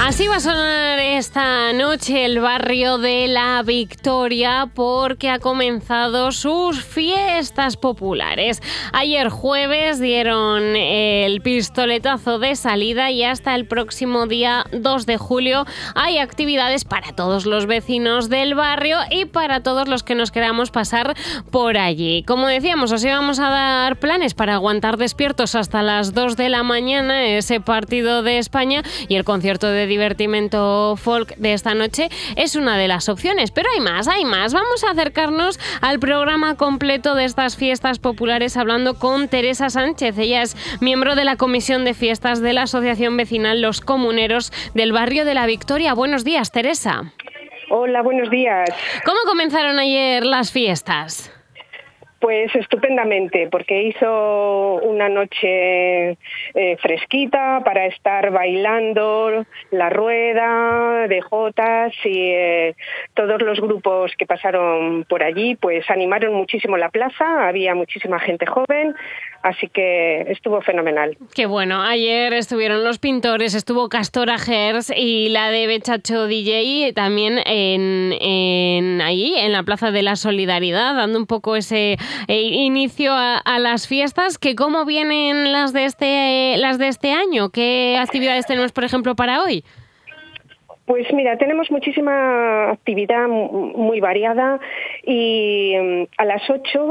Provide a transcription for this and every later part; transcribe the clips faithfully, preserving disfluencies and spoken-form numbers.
Así va a sonar esta noche el barrio de La Victoria porque ha comenzado sus fiestas populares. Ayer jueves dieron el pistoletazo de salida y hasta el próximo día dos de julio hay actividades para todos los vecinos del barrio y para todos los que nos queramos pasar por allí. Como decíamos, os íbamos a dar planes para aguantar despiertos hasta las dos de la mañana, ese partido de España, y el concierto de divertimento folk de esta noche es una de las opciones, pero hay más, hay más. Vamos a acercarnos al programa completo de estas fiestas populares hablando con Teresa Sánchez. Ella es miembro de la Comisión de Fiestas de la Asociación Vecinal Los Comuneros del barrio de La Victoria. Buenos días, Teresa. Hola, buenos días. ¿Cómo comenzaron ayer las fiestas? Pues estupendamente, porque hizo una noche eh, fresquita para estar bailando la rueda de jotas y eh, todos los grupos que pasaron por allí pues animaron muchísimo la plaza, había muchísima gente joven, así que estuvo fenomenal. Qué bueno, ayer estuvieron los pintores, estuvo Castora Gers y la de Bechacho D J también en, en ahí, en la Plaza de la Solidaridad, dando un poco ese eh, inicio a, a las fiestas. Que ¿cómo vienen las de este, las de este año? ¿Qué actividades tenemos, por ejemplo, para hoy? Pues mira, tenemos muchísima actividad muy variada y a las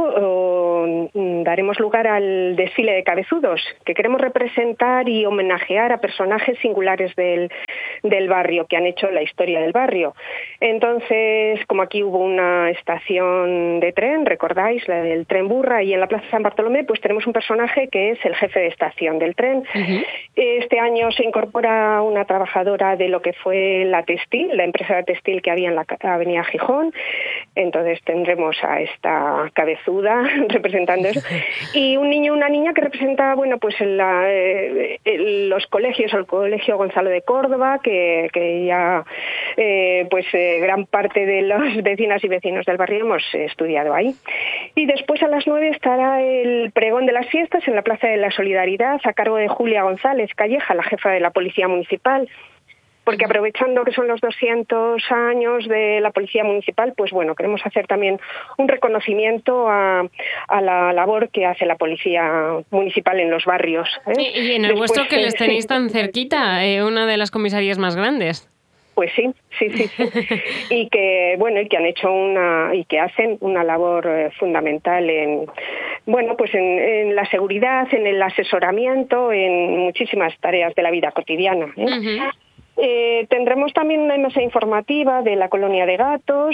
ocho daremos lugar al desfile de cabezudos, que queremos representar y homenajear a personajes singulares del, del barrio, que han hecho la historia del barrio. Entonces, como aquí hubo una estación de tren, recordáis, la del tren Burra, y en la Plaza San Bartolomé, pues tenemos un personaje que es el jefe de estación del tren. Uh-huh. Este año se incorpora una trabajadora de lo que fue la textil, la empresa textil que había en la avenida Gijón. Entonces tendremos a esta cabezuda representando eso, y un niño y una niña que representa, bueno, pues la, eh, los colegios, el colegio Gonzalo de Córdoba, que, que ya eh, pues eh, gran parte de los vecinas y vecinos del barrio hemos estudiado ahí. Y después a las nueve estará el pregón de las fiestas en la Plaza de la Solidaridad a cargo de Julia González Calleja, la jefa de la Policía Municipal. Porque aprovechando que son los doscientos años de la Policía Municipal, pues bueno, queremos hacer también un reconocimiento a, a la labor que hace la Policía Municipal en los barrios, ¿eh? Y, y en el Después, vuestro, que les tenéis tan cerquita, eh, una de las comisarías más grandes. Pues sí, sí, sí, sí. Y que, bueno, y que han hecho una, y que hacen una labor eh, fundamental en, bueno, pues en, en la seguridad, en el asesoramiento, en muchísimas tareas de la vida cotidiana, ¿eh? Uh-huh. Eh, tendremos también una mesa informativa de la Colonia de Gatos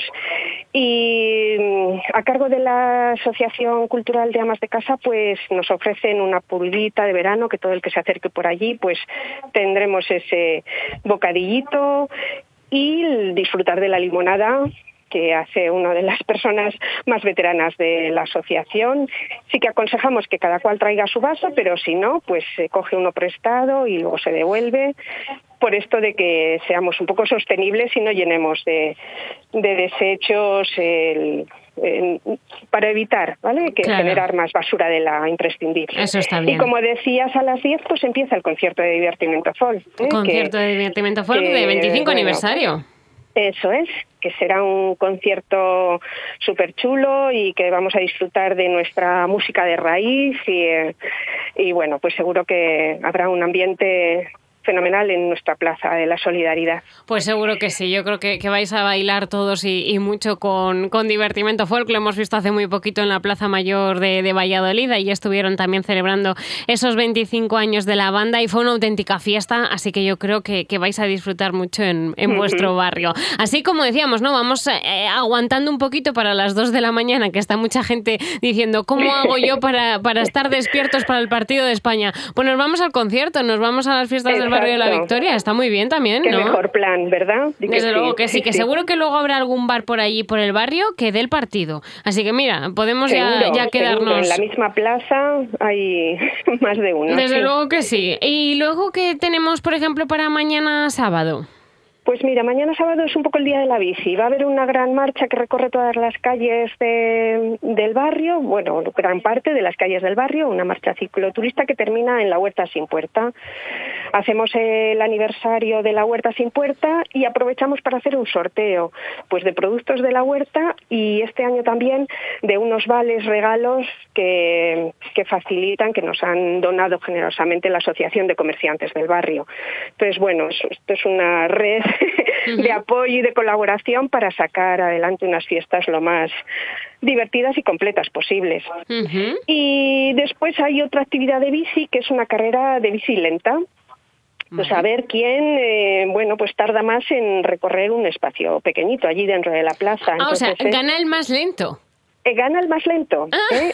y a cargo de la Asociación Cultural de Amas de Casa pues nos ofrecen una pulguita de verano, que todo el que se acerque por allí pues tendremos ese bocadillito y disfrutar de la limonada que hace una de las personas más veteranas de la asociación. Sí que aconsejamos que cada cual traiga su vaso, pero si no, pues se coge uno prestado y luego se devuelve, por esto de que seamos un poco sostenibles y no llenemos de, de desechos el, el, para evitar, ¿vale? Que claro. Generar más basura de la imprescindible. Eso está bien. Y como decías, a las diez pues empieza el concierto de divertimento folk. ¿eh? Concierto que, de divertimento folk que, de veinticinco bueno, aniversario. Eso es, que será un concierto súper chulo y que vamos a disfrutar de nuestra música de raíz y, y bueno, pues seguro que habrá un ambiente fenomenal en nuestra Plaza de la Solidaridad. Pues seguro que sí, yo creo que, que vais a bailar todos y, y mucho con, con divertimento folk. Lo hemos visto hace muy poquito en la Plaza Mayor de, de Valladolid, y estuvieron también celebrando esos veinticinco años de la banda y fue una auténtica fiesta, así que yo creo que, que vais a disfrutar mucho en, en uh-huh. vuestro barrio. Así como decíamos, ¿no? Vamos eh, aguantando un poquito para las dos de la mañana, que está mucha gente diciendo ¿cómo hago yo para, para estar despiertos para el partido de España? Pues nos vamos al concierto, nos vamos a las fiestas del barrio de La Victoria, está muy bien también, ¿no? Qué mejor plan, ¿verdad? Desde que luego sí, que sí, sí, que sí. Seguro que luego habrá algún bar por allí, por el barrio, que dé el partido. Así que mira, podemos seguro, ya, ya quedarnos... Seguro. En la misma plaza hay más de uno. Desde sí. luego que sí. Y luego, ¿qué tenemos, por ejemplo, para mañana sábado? Pues mira, mañana sábado es un poco el día de la bici. Va a haber una gran marcha que recorre todas las calles de, del barrio, bueno, gran parte de las calles del barrio, una marcha cicloturista que termina en la Huerta Sin Puerta. hacemos el aniversario de la Huerta sin Puerta y aprovechamos para hacer un sorteo pues de productos de la huerta y este año también de unos vales regalos que, que facilitan, que nos han donado generosamente la Asociación de Comerciantes del barrio. Entonces, bueno, esto es una red uh-huh. de apoyo y de colaboración para sacar adelante unas fiestas lo más divertidas y completas posibles. Uh-huh. Y después hay otra actividad de bici, que es una carrera de bici lenta. Pues a ver quién, eh, bueno, pues tarda más en recorrer un espacio pequeñito allí dentro de la plaza. Ah, Entonces, o sea, gana el más lento. Eh, gana el más lento. ¿eh?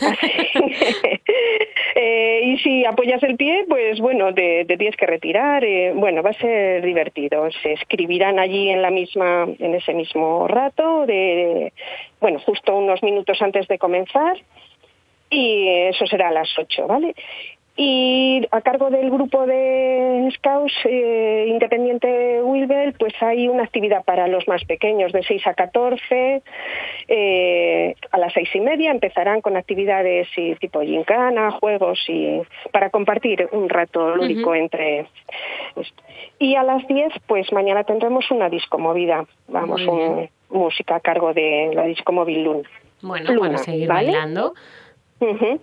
eh, y si apoyas el pie, pues bueno, te, te tienes que retirar. Eh, bueno, va a ser divertido. Se escribirán allí en la misma, en ese mismo rato, de, de bueno, justo unos minutos antes de comenzar. Y eso será a las ocho, ¿vale? Y a cargo del grupo de Scouts eh, Independiente Wilbel, pues hay una actividad para los más pequeños, de seis a catorce. Eh, a las seis y media empezarán con actividades y, tipo gincana, juegos, y para compartir un rato lúdico uh-huh. entre esto. Y a las diez, pues mañana tendremos una disco movida, vamos, un, música a cargo de la disco móvil Luna. Bueno, Luna, para seguir ¿vale? bailando. Uh-huh.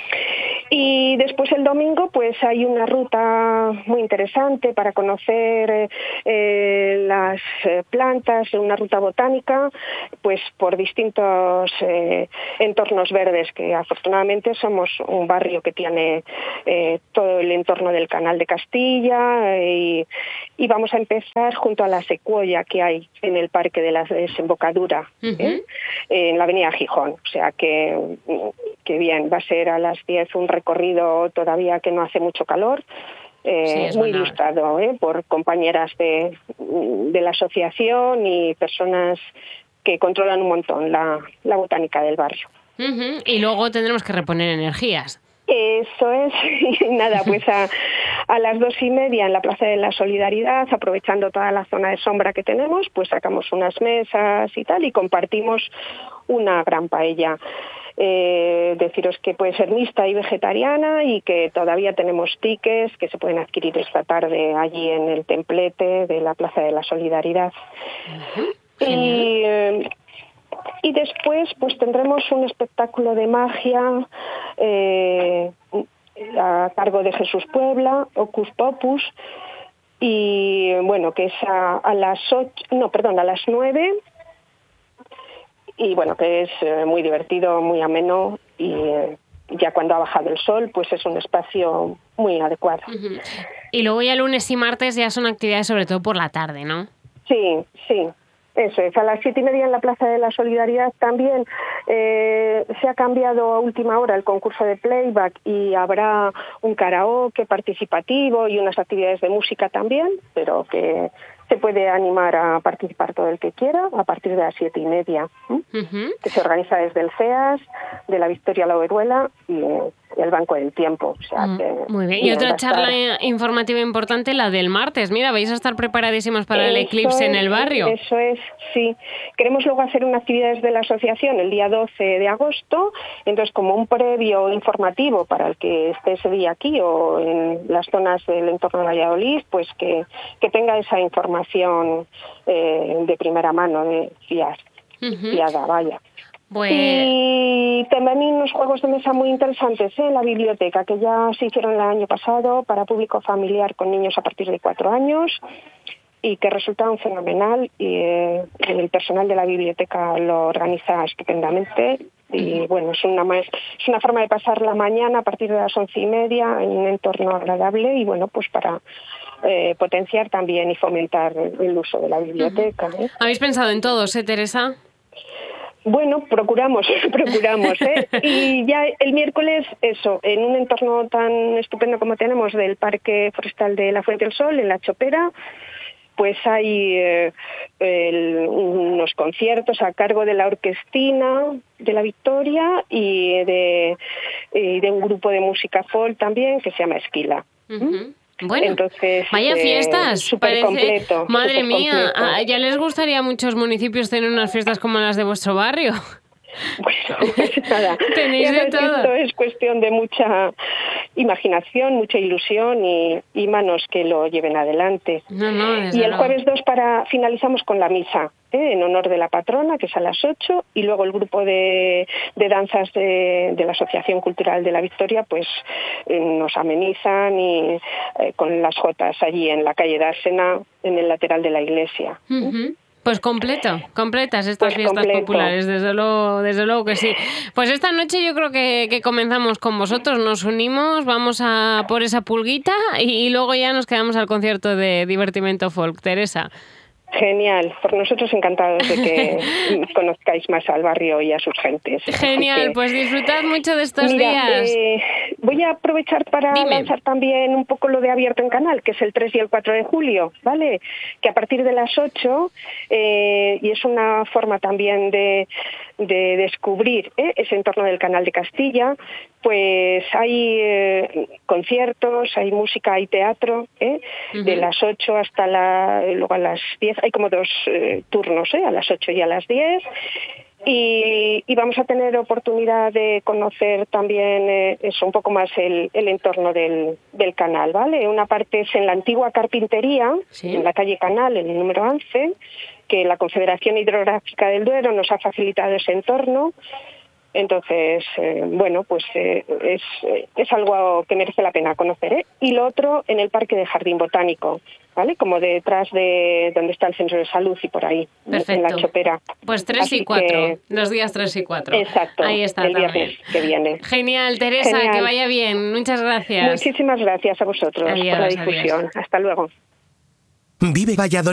Y después el domingo pues hay una ruta muy interesante para conocer eh, las plantas, una ruta botánica pues por distintos eh, entornos verdes, que afortunadamente somos un barrio que tiene eh, todo el entorno del Canal de Castilla y, y vamos a empezar junto a la secuoya que hay en el Parque de la Desembocadura, uh-huh. ¿eh? en la avenida Gijón, o sea que, que bien, va a ser a las diez un recorrido todavía que no hace mucho calor, eh, sí, muy ilustrado ¿eh? por compañeras de, de la asociación y personas que controlan un montón la, la botánica del barrio. Uh-huh. Y luego tendremos que reponer energías. Eso es, y nada, pues a, a las dos y media en la Plaza de la Solidaridad, aprovechando toda la zona de sombra que tenemos, pues sacamos unas mesas y tal y compartimos una gran paella. Eh, deciros que puede ser mixta y vegetariana y que todavía tenemos tickets que se pueden adquirir esta tarde allí en el templete de la Plaza de la Solidaridad. Uh-huh. Y, eh, y después pues tendremos un espectáculo de magia eh, a cargo de Jesús Puebla, Hocus Pocus, y bueno, que es a, a las ocho, no, perdón, a las nueve. Y bueno, que es eh, muy divertido, muy ameno y eh, ya cuando ha bajado el sol, pues es un espacio muy adecuado. Uh-huh. Y luego ya lunes y martes ya son actividades sobre todo por la tarde, ¿no? Sí, sí. Eso es, a las siete y media en la Plaza de la Solidaridad también eh, se ha cambiado a última hora el concurso de playback y habrá un karaoke participativo y unas actividades de música también, pero que se puede animar a participar todo el que quiera a partir de las siete y media, ¿eh? Uh-huh. Que se organiza desde el C E A S, de la Victoria La Oruela y, y el Banco del Tiempo. O sea, uh, que, muy bien. Y otra charla estar... informativa importante, la del martes. Mira, vais a estar preparadísimos para eso el eclipse es, en el barrio. Eso es, sí. Queremos luego hacer una actividad desde la asociación el día doce de agosto, entonces como un previo informativo para el que esté ese día aquí o en las zonas del entorno de Valladolid, pues que, que tenga esa información eh, de primera mano, de fiar, uh-huh. fiada, vaya. Pues... Y también unos juegos de mesa muy interesantes ¿eh? en la biblioteca, que ya se hicieron el año pasado para público familiar con niños a partir de cuatro años y que resultaron fenomenal y eh, el personal de la biblioteca lo organiza estupendamente. Y bueno, es una, es una forma de pasar la mañana a partir de las once y media en un entorno agradable y bueno, pues para eh, potenciar también y fomentar el uso de la biblioteca. ¿eh? ¿Habéis pensado en todos, eh, Teresa? Bueno, procuramos, procuramos, ¿eh? Y ya el miércoles, eso, en un entorno tan estupendo como tenemos del Parque Forestal de la Fuente del Sol, en La Chopera, pues hay eh, el, unos conciertos a cargo de la Orquestina de la Victoria y de, y de un grupo de música folk también que se llama Esquila. Uh-huh. Bueno, entonces, vaya fiestas, eh, súper completo. Madre super mía, completo. ¿ya les gustaría a muchos municipios tener unas fiestas como las de vuestro barrio? Bueno, pues nada. Tenéis de todo. Esto es cuestión de mucha imaginación, mucha ilusión y, y manos que lo lleven adelante. No, no, desde y el luego. jueves dos para finalizamos con la misa, ¿eh? En honor de la patrona, que es a las ocho, y luego el grupo de, de danzas de, de la Asociación Cultural de la Victoria pues eh, nos amenizan y eh, con las jotas allí en la calle Dársena, en el lateral de la iglesia. Uh-huh. Pues completo, completas estas Pues fiestas completo. populares, desde luego, desde luego que sí. Pues esta noche yo creo que, que comenzamos con vosotros, nos unimos, vamos a por esa pulguita y, y luego ya nos quedamos al concierto de Divertimento Folk. Teresa. Genial, por nosotros encantados de que conozcáis más al barrio y a sus gentes. Genial, que, pues disfrutad mucho de estos mira, días. Eh, voy a aprovechar para Dime. lanzar también un poco lo de Abierto en Canal, que es el tres y el cuatro de julio, ¿vale? Que a partir de las ocho, eh, y es una forma también de, de descubrir ¿eh? ese entorno del Canal de Castilla, pues hay eh, conciertos, hay música, hay teatro, ¿eh? Uh-huh. De las ocho hasta la, luego a las diez, hay como dos eh, turnos, ¿eh? A las ocho y a las diez. Y, y vamos a tener oportunidad de conocer también eh, eso, un poco más el, el entorno del, del canal, ¿vale? Una parte es en la antigua carpintería, ¿sí? En la calle Canal, en el número once, que la Confederación Hidrográfica del Duero nos ha facilitado ese entorno. Entonces, eh, bueno, pues eh, es, es algo que merece la pena conocer, ¿eh? Y lo otro en el Parque de Jardín Botánico, ¿vale? Como detrás de donde está el centro de salud y por ahí, perfecto. En la Chopera. Pues tres Así y cuatro, que... los días tres y cuatro. Exacto, ahí está el también. Viernes que viene. Genial, Teresa, Genial. Que vaya bien. Muchas gracias. Muchísimas gracias a vosotros adiós, por la difusión. Adiós. Hasta luego. Vive Valladolid.